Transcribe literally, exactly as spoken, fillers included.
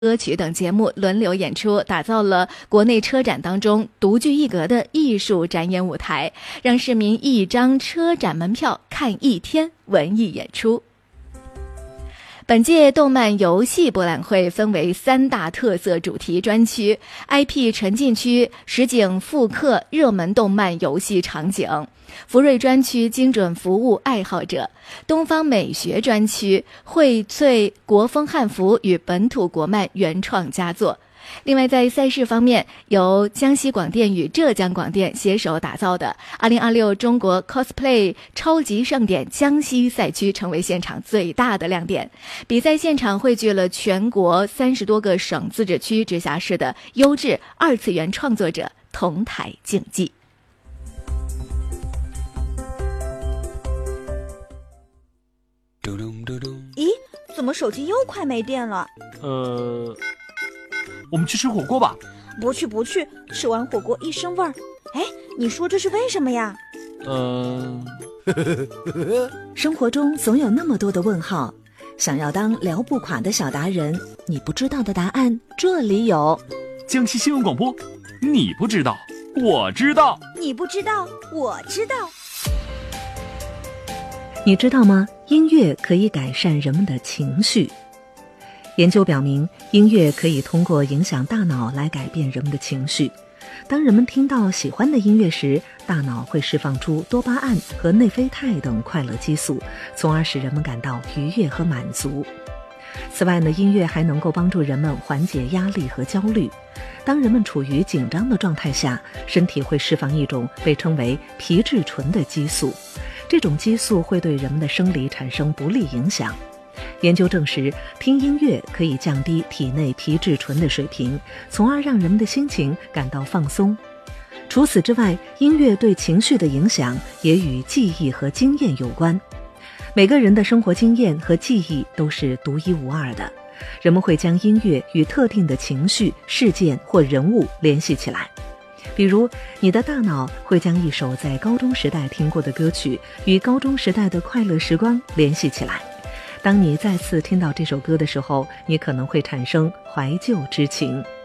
歌曲等节目轮流演出，打造了国内车展当中独具一格的艺术展演舞台，让市民一张车展门票看一天文艺演出。本届动漫游戏博览会分为三大特色主题专区 I P 沉浸区实景复刻热门动漫游戏场景，福瑞专区精准服务爱好者，东方美学专区荟萃国风汉服与本土国漫原创佳作。另外在赛事方面，由江西广电与浙江广电携手打造的二零二六中国 cosplay 超级盛典江西赛区成为现场最大的亮点。比赛现场汇聚了全国三十多个省自治区直辖市的优质二次元创作者同台竞技。 咦，怎么手机又快没电了？ 呃，我们去吃火锅吧。 不去不去，吃完火锅一身味儿。哎，你说这是为什么呀？ 呃， 生活中总有那么多的问号，想要当聊不垮的小达人，你不知道的答案这里有。 江西新闻广播，你不知道，我知道； 你不知道，我知道。 你知道吗？音乐可以改善人们的情绪。研究表明，音乐可以通过影响大脑来改变人们的情绪。当人们听到喜欢的音乐时，大脑会释放出多巴胺和内啡肽等快乐激素，从而使人们感到愉悦和满足。此外呢，音乐还能够帮助人们缓解压力和焦虑。当人们处于紧张的状态下，身体会释放一种被称为皮质醇的激素，这种激素会对人们的生理产生不利影响。研究证实，听音乐可以降低体内皮质醇的水平，从而让人们的心情感到放松。除此之外，音乐对情绪的影响也与记忆和经验有关。每个人的生活经验和记忆都是独一无二的，人们会将音乐与特定的情绪、事件或人物联系起来。比如，你的大脑会将一首在高中时代听过的歌曲与高中时代的快乐时光联系起来。当你再次听到这首歌的时候，你可能会产生怀旧之情。